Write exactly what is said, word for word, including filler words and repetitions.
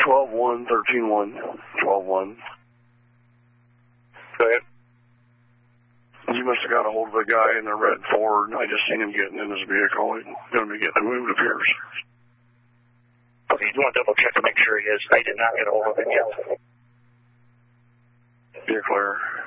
twelve one, thirteen one, twelve one. Go ahead. You must have got a hold of a guy in the red Ford. I just seen him getting in his vehicle. He's going to be getting moved, it appears. Okay, you want to double check to make sure he is. I did not get a hold of him yet. You're clear.